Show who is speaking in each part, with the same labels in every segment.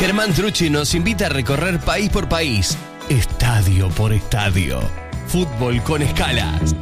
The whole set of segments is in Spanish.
Speaker 1: Germán Trucci nos invita a recorrer país por país, estadio por estadio. Fútbol con escalas.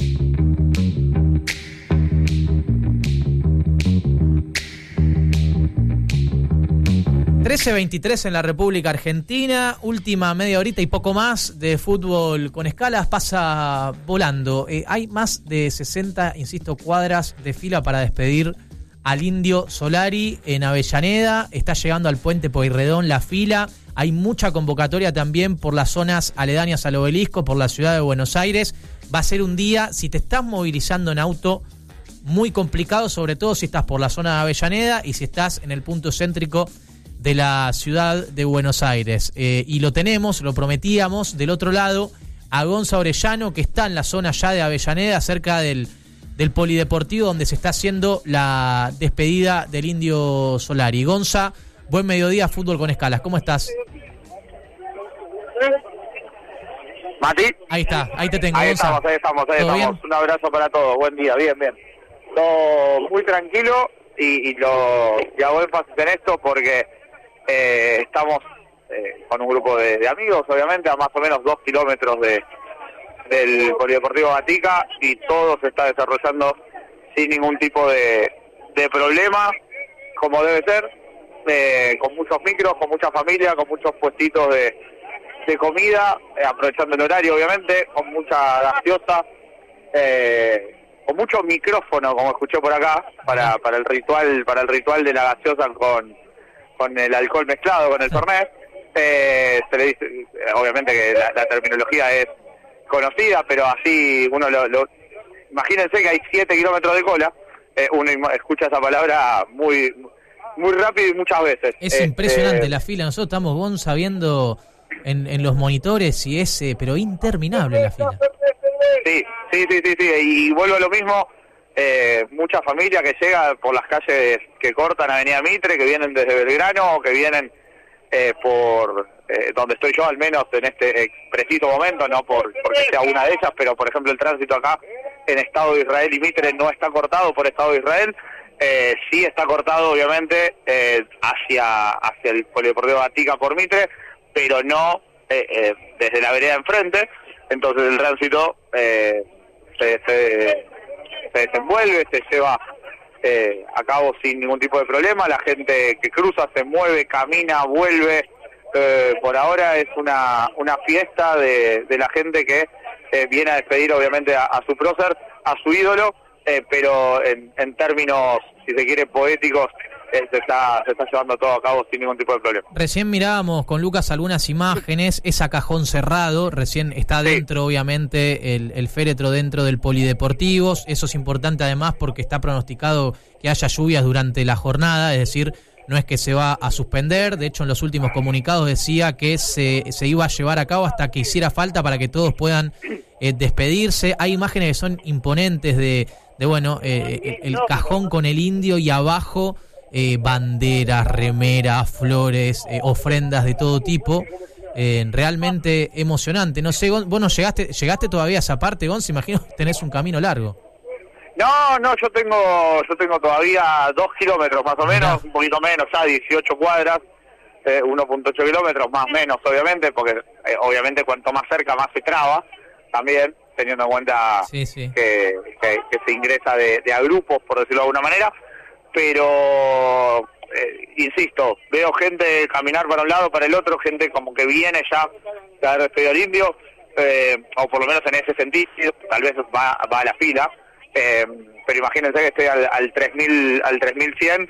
Speaker 2: (13:23) en la República Argentina, última media horita y poco más de fútbol con escalas, pasa volando. Hay más de 60, insisto, cuadras de fila para despedir al Indio Solari en Avellaneda. Está llegando al Puente Pueyrredón la fila. Hay mucha convocatoria también por las zonas aledañas al Obelisco, por la ciudad de Buenos Aires. Va a ser un día, si te estás movilizando en auto, muy complicado, sobre todo si estás por la zona de Avellaneda y si estás en el punto céntrico de la ciudad de Buenos Aires. Y lo tenemos, lo prometíamos, del otro lado, a Gonza Orellano, que está en la zona ya de Avellaneda, cerca del polideportivo donde se está haciendo la despedida del Indio Solari. Gonza, buen mediodía, Fútbol con Escalas, ¿cómo estás?
Speaker 3: Mati.
Speaker 2: Ahí está, ahí te tengo,
Speaker 3: ahí
Speaker 2: Gonza.
Speaker 3: Estamos. ¿Bien? Un abrazo para todos, buen día, bien. Todo muy tranquilo y hago énfasis en esto porque estamos con un grupo de amigos, obviamente, a más o menos 2 kilómetros del Polideportivo Gatica, y todo se está desarrollando sin ningún tipo de problema, como debe ser, con muchos micros, con mucha familia, con muchos puestitos de comida, aprovechando el horario, obviamente, con mucha gaseosa, con mucho micrófono, como escuché por acá, para el ritual de la gaseosa con el alcohol mezclado con el Fernet. Se le dice, obviamente, que la terminología es conocida, pero así uno imagínense que hay 7 kilómetros de cola, uno escucha esa palabra muy rápido y muchas veces.
Speaker 2: Es impresionante la fila. Nosotros estamos, Gonza, viendo en los monitores y es pero interminable la fila.
Speaker 3: Sí, y vuelvo a lo mismo, mucha familia que llega por las calles que cortan Avenida Mitre, que vienen desde Belgrano o que vienen por donde estoy yo, al menos en este preciso momento, no porque sea una de ellas, pero por ejemplo el tránsito acá en Estado de Israel y Mitre no está cortado por Estado de Israel, sí está cortado obviamente hacia el Polideportivo Gatica por Mitre, pero no desde la vereda enfrente. Entonces el tránsito se desenvuelve, se lleva a cabo sin ningún tipo de problema. La gente que cruza se mueve, camina, vuelve. Por ahora es una fiesta de la gente que viene a despedir obviamente a su prócer, a su ídolo, pero en términos, si se quiere, poéticos, se está llevando todo a cabo sin ningún tipo de problema.
Speaker 2: Recién mirábamos con Lucas algunas imágenes, es a cajón cerrado, recién está dentro, obviamente, el féretro dentro del polideportivo. Eso es importante además porque está pronosticado que haya lluvias durante la jornada, es decir, no es que se va a suspender. De hecho, en los últimos comunicados decía que se iba a llevar a cabo hasta que hiciera falta para que todos puedan despedirse. Hay imágenes que son imponentes de el cajón con el indio y abajo banderas, remeras, flores, ofrendas de todo tipo. Realmente emocionante. No sé, vos no llegaste todavía a esa parte, Gonz, imagino que tenés un camino largo.
Speaker 3: No, yo tengo todavía 2 kilómetros más o menos, un poquito menos, ya 18 cuadras, 1.8 kilómetros, más o menos, obviamente, porque obviamente cuanto más cerca más se traba, también, teniendo en cuenta que se ingresa de a grupos, por decirlo de alguna manera, pero insisto, veo gente caminar para un lado, para el otro, gente como que viene ya de haber despedido al indio, o por lo menos en ese sentido, tal vez va a la fila. Pero imagínense que estoy al 3100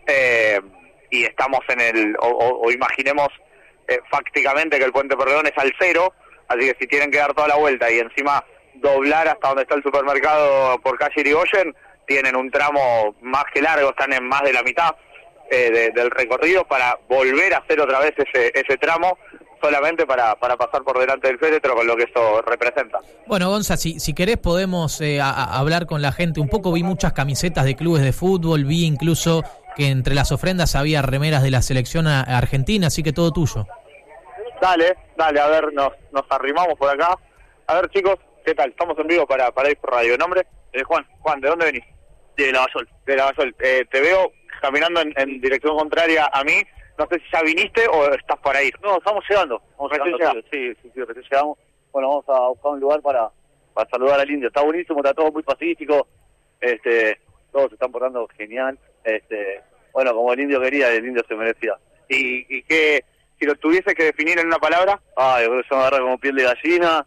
Speaker 3: y estamos o imaginemos fácticamente que el Puente Pueyrredón es al 0, así que si tienen que dar toda la vuelta y encima doblar hasta donde está el supermercado por calle Irigoyen, tienen un tramo más que largo, están en más de la mitad del recorrido para volver a hacer otra vez ese tramo, solamente para pasar por delante del féretro, con lo que eso representa.
Speaker 2: Bueno, Gonza, si querés podemos hablar con la gente un poco. Vi muchas camisetas de clubes de fútbol, vi incluso que entre las ofrendas había remeras de la selección argentina, así que todo tuyo. Dale,
Speaker 3: a ver, nos arrimamos por acá. A ver, chicos, ¿qué tal? Estamos en vivo para ir por radio. ¿Nombre? Juan, ¿de dónde venís?
Speaker 4: De Lavallol.
Speaker 3: De Lavallol. Te veo caminando en dirección contraria a mí. no sé si ya viniste o estás por ahí.
Speaker 4: No, estamos llegando.
Speaker 3: Recién llegamos.
Speaker 4: Sí, recién llegamos. Bueno, vamos a buscar un lugar para saludar al indio. Está buenísimo, está todo muy pacífico. Todos se están portando genial. Bueno, como el indio quería, el indio se merecía.
Speaker 3: ¿Y qué, si lo tuviese que definir en una palabra?
Speaker 4: Ay, yo me agarra como piel de gallina.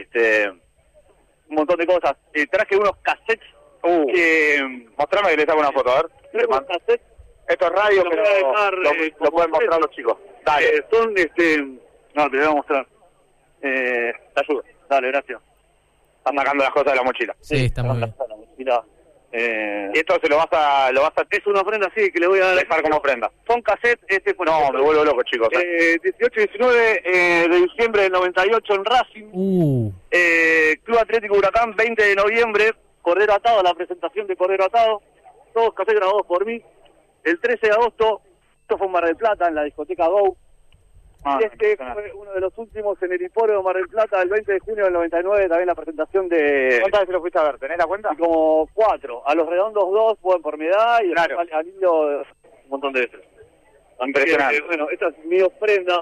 Speaker 4: Un montón de cosas. Traje unos cassettes.
Speaker 3: Mostrame que le saco una foto, a ver.
Speaker 4: Unos cassettes.
Speaker 3: Esto es radio,
Speaker 4: Lo
Speaker 3: pero
Speaker 4: voy a dejar,
Speaker 3: lo pueden mostrar los chicos. Dale.
Speaker 4: Son, no, te voy a mostrar. Te ayudo. Dale, gracias.
Speaker 3: Están sacando las cosas de la mochila.
Speaker 2: Sí, está muy bien.
Speaker 4: La mochila.
Speaker 3: Y esto se lo vas a
Speaker 4: Es una ofrenda, sí, que le voy a
Speaker 3: dejar como ofrenda.
Speaker 4: Son cassettes,
Speaker 3: No, me vuelvo loco, chicos.
Speaker 4: 18 y 19 de diciembre del 98 en Racing. Club Atlético Huracán, 20 de noviembre, Cordero Atado, la presentación de Cordero Atado. Todos cassettes grabados por mí. El 13 de agosto, esto fue en Mar del Plata, en la discoteca Go. Fue uno de los últimos en el Hipódromo de Mar del Plata, el 20 de junio del 99, también la presentación de...
Speaker 3: ¿Cuántas veces lo fuiste a ver? ¿Tenés la cuenta?
Speaker 4: Como 4. A los redondos 2, fue por mi edad, y
Speaker 3: claro.
Speaker 4: al indio un montón de veces.
Speaker 3: Impresionante.
Speaker 4: Bueno, esta es mi ofrenda,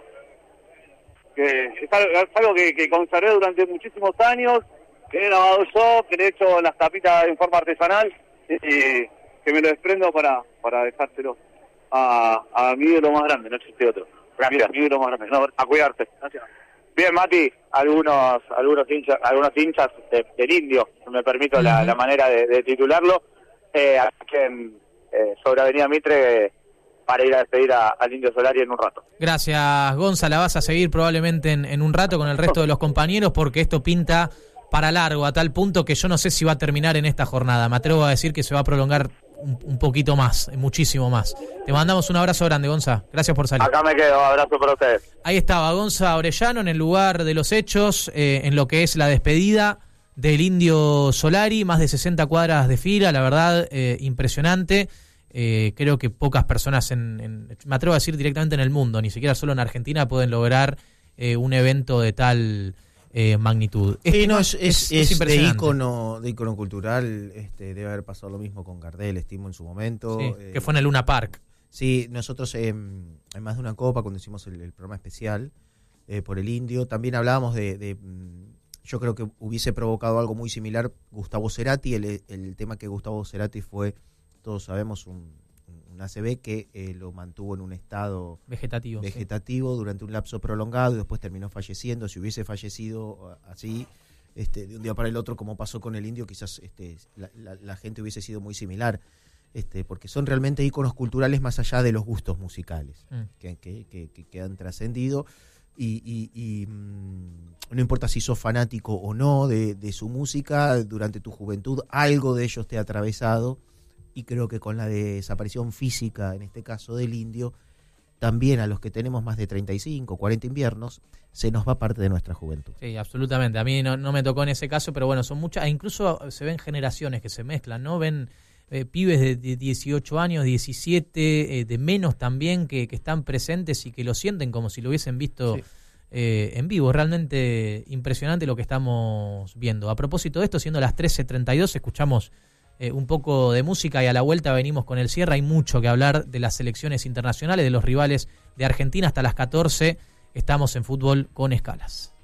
Speaker 4: que es algo que conservé durante muchísimos años, que he grabado yo, que le he hecho las tapitas en forma artesanal, y que me lo desprendo para dejárselo a mi ídolo más grande, no existe otro.
Speaker 3: Gracias.
Speaker 4: Mi ídolo más grande. No,
Speaker 3: a cuidarte.
Speaker 4: Gracias.
Speaker 3: Bien, Mati, algunos hinchas del indio, me permito la manera de titularlo, aquí sobre Avenida Mitre, para ir a despedir al Indio Solari en un rato.
Speaker 2: Gracias, Gonza. La vas a seguir probablemente en un rato con el resto de los compañeros, porque esto pinta para largo, a tal punto que yo no sé si va a terminar en esta jornada. Me atrevo a decir que se va a prolongar un poquito más, muchísimo más. Te mandamos un abrazo grande, Gonza. Gracias por salir.
Speaker 3: Acá me quedo, abrazo para ustedes.
Speaker 2: Ahí estaba Gonza Orellano en el lugar de los hechos, en lo que es la despedida del Indio Solari, más de 60 cuadras de fila, la verdad, impresionante. Creo que pocas personas, me atrevo a decir directamente en el mundo, ni siquiera solo en Argentina, pueden lograr un evento de tal magnitud.
Speaker 5: Sí, no, es de
Speaker 2: impresionante.
Speaker 5: ícono cultural. Debe haber pasado lo mismo con Gardel, estimo, en su momento.
Speaker 2: Sí, que fue en el Luna Park.
Speaker 5: Sí, nosotros en más de una copa, cuando hicimos el programa especial por el Indio, también hablábamos yo creo que hubiese provocado algo muy similar Gustavo Cerati. El tema que Gustavo Cerati fue, todos sabemos, un ACV que lo mantuvo en un estado vegetativo sí, durante un lapso prolongado, y después terminó falleciendo. Si hubiese fallecido así, de un día para el otro, como pasó con el Indio, quizás la gente hubiese sido muy similar, porque son realmente íconos culturales más allá de los gustos musicales que han trascendido, y no importa si sos fanático o no de su música, durante tu juventud algo de ellos te ha atravesado. Y creo que con la desaparición física, en este caso del Indio, también a los que tenemos más de 35, 40 inviernos, se nos va parte de nuestra juventud.
Speaker 2: Sí, absolutamente. A mí no me tocó en ese caso, pero bueno, son muchas. E incluso se ven generaciones que se mezclan, ¿no? Ven pibes de 18 años, 17, de menos también, que están presentes y que lo sienten como si lo hubiesen visto en vivo. Realmente impresionante lo que estamos viendo. A propósito de esto, siendo las 13:32, escuchamos un poco de música y a la vuelta venimos con el cierre. Hay mucho que hablar de las selecciones internacionales, de los rivales de Argentina. Hasta las 14 estamos en Fútbol con Escalas.